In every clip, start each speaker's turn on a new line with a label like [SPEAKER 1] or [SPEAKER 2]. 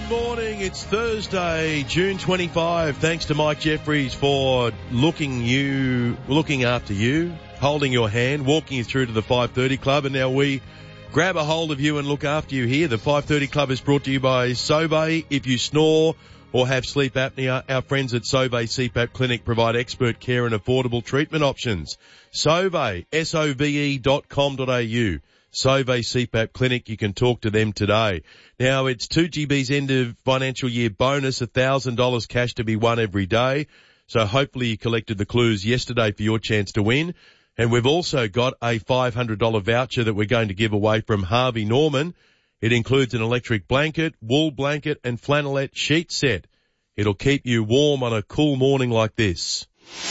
[SPEAKER 1] morning. It's Thursday, June 25. Thanks to Mike Jeffries for looking after you, holding your hand, walking you through to the 5:30 Club. And now we grab a hold of you and look after you here. The 5:30 Club is brought to you by Sauve. If you snore or have sleep apnea, our friends at Sauve CPAP Clinic provide expert care and affordable treatment options. Sauve, SOVE.com.au. Sauve CPAP Clinic, you can talk to them today. Now, it's 2GB's end of financial year bonus, $1,000 cash to be won every day. So hopefully you collected the clues yesterday for your chance to win. And we've also got a $500 voucher that we're going to give away from Harvey Norman. It includes an electric blanket, wool blanket and flannelette sheet set. It'll keep you warm on a cool morning like this.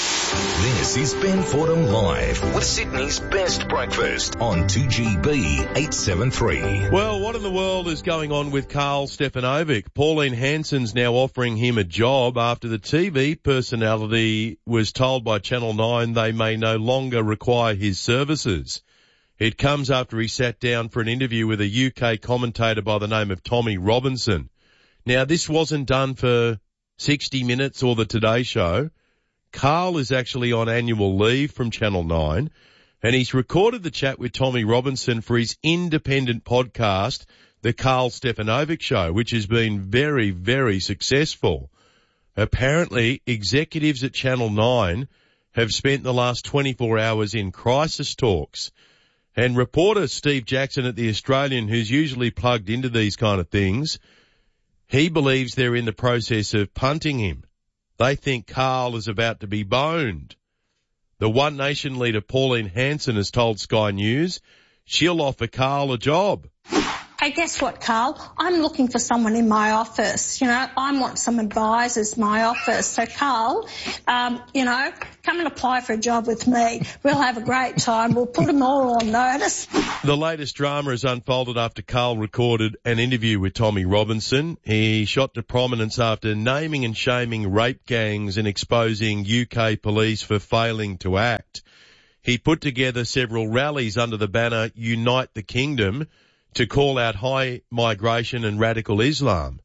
[SPEAKER 2] This is Ben Fordham Live with Sydney's best breakfast on 2GB 873.
[SPEAKER 1] Well, what in the world is going on with Carl Stefanovic? Pauline Hanson's now offering him a job after the TV personality was told by Channel 9 they may no longer require his services. It comes after he sat down for an interview with a UK commentator by the name of Tommy Robinson. Now, this wasn't done for 60 Minutes or the Today Show. Carl is actually on annual leave from Channel 9, and he's recorded the chat with Tommy Robinson for his independent podcast, The Carl Stefanovic Show, which has been very, very successful. Apparently, executives at Channel 9 have spent the last 24 hours in crisis talks. And reporter Steve Jackson at The Australian, who's usually plugged into these kind of things, he believes they're in the process of punting him. They think Carl is about to be boned. The One Nation leader Pauline Hanson has told Sky News she'll offer Carl a job.
[SPEAKER 3] Hey, guess what, Carl? I'm looking for someone in my office. I want some advisors in my office. So, Carl, come and apply for a job with me. We'll have a great time. We'll put them all on notice.
[SPEAKER 1] The latest drama has unfolded after Carl recorded an interview with Tommy Robinson. He shot to prominence after naming and shaming rape gangs and exposing UK police for failing to act. He put together several rallies under the banner Unite the Kingdom to call out high migration and radical Islam.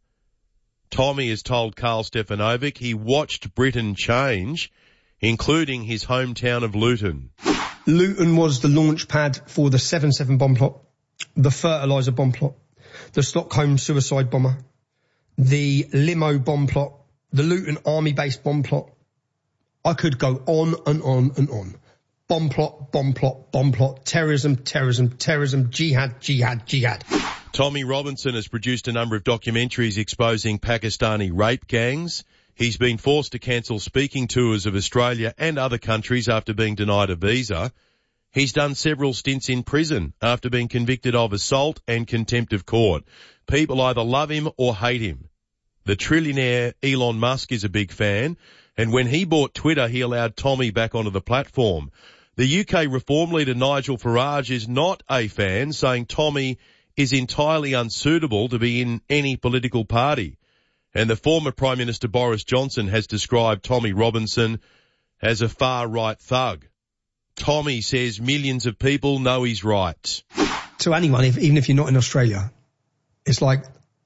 [SPEAKER 1] Tommy has told Carl Stefanovic he watched Britain change, including his hometown of Luton.
[SPEAKER 4] Luton was the launch pad for the 7/7 bomb plot, the fertiliser bomb plot, the Stockholm suicide bomber, the limo bomb plot, the Luton army-based bomb plot. I could go on and on and on. Bomb plot, bomb plot, bomb plot, terrorism, terrorism, terrorism, jihad, jihad, jihad.
[SPEAKER 1] Tommy Robinson has produced a number of documentaries exposing Pakistani rape gangs. He's been forced to cancel speaking tours of Australia and other countries after being denied a visa. He's done several stints in prison after being convicted of assault and contempt of court. People either love him or hate him. The trillionaire Elon Musk is a big fan, and when he bought Twitter, he allowed Tommy back onto the platform. The UK Reform leader Nigel Farage is not a fan, saying Tommy is entirely unsuitable to be in any political party. And the former Prime Minister Boris Johnson has described Tommy Robinson as a far-right thug. Tommy says millions of people know he's right.
[SPEAKER 4] To anyone, even if you're not in Australia, it's like,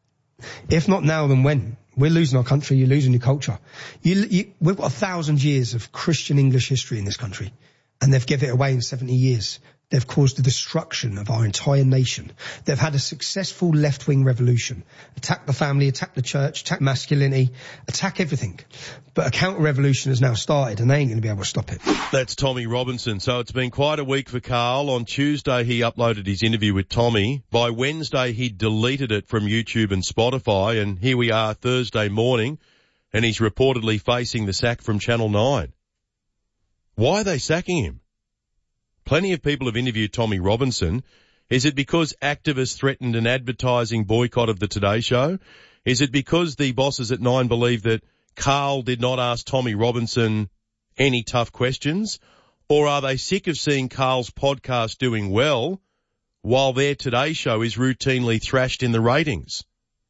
[SPEAKER 4] if not now, then when? We're losing our country, you're losing your culture. We've got 1,000 years of Christian English history in this country, and they've given it away in 70 years. They've caused the destruction of our entire nation. They've had a successful left-wing revolution. Attack the family, attack the church, attack masculinity, attack everything. But a counter-revolution has now started, and they ain't going to be able to stop it.
[SPEAKER 1] That's Tommy Robinson. So it's been quite a week for Carl. On Tuesday, he uploaded his interview with Tommy. By Wednesday, he deleted it from YouTube and Spotify. And here we are Thursday morning, and he's reportedly facing the sack from Channel 9. Why are they sacking him? Plenty of people have interviewed Tommy Robinson. Is it because activists threatened an advertising boycott of the Today Show? Is it because the bosses at 9 believe that Carl did not ask Tommy Robinson any tough questions? Or are they sick of seeing Carl's podcast doing well while their Today Show is routinely thrashed in the ratings?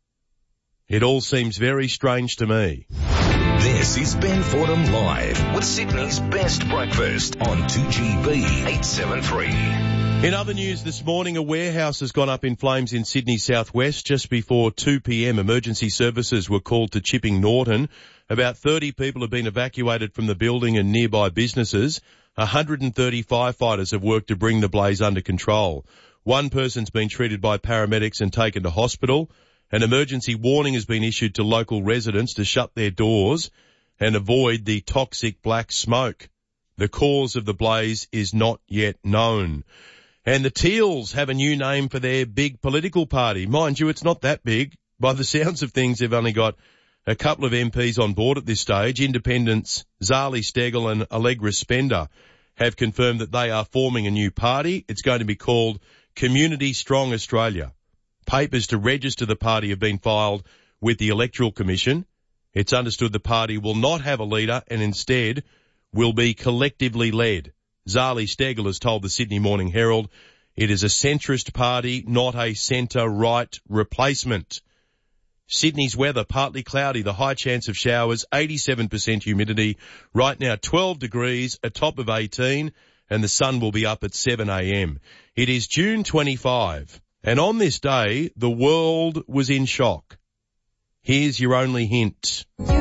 [SPEAKER 1] It all seems very strange to me.
[SPEAKER 2] This is Ben Fordham Live with Sydney's best breakfast on 2GB 873.
[SPEAKER 1] In other news this morning, a warehouse has gone up in flames in Sydney southwest. Just before 2 p.m, emergency services were called to Chipping Norton. About 30 people have been evacuated from the building and nearby businesses. 130 firefighters have worked to bring the blaze under control. One person's been treated by paramedics and taken to hospital. An emergency warning has been issued to local residents to shut their doors and avoid the toxic black smoke. The cause of the blaze is not yet known. And the Teals have a new name for their big political party. Mind you, it's not that big. By the sounds of things, they've only got a couple of MPs on board at this stage. Independents Zali Steggall and Allegra Spender have confirmed that they are forming a new party. It's going to be called Community Strong Australia. Papers to register the party have been filed with the Electoral Commission. It's understood the party will not have a leader and instead will be collectively led. Zali Steggall has told the Sydney Morning Herald it is a centrist party, not a centre-right replacement. Sydney's weather, partly cloudy, the high chance of showers, 87% humidity. Right now 12 degrees, a top of 18, and the sun will be up at 7 a.m. It is June 25, and on this day, the world was in shock. Here's your only hint.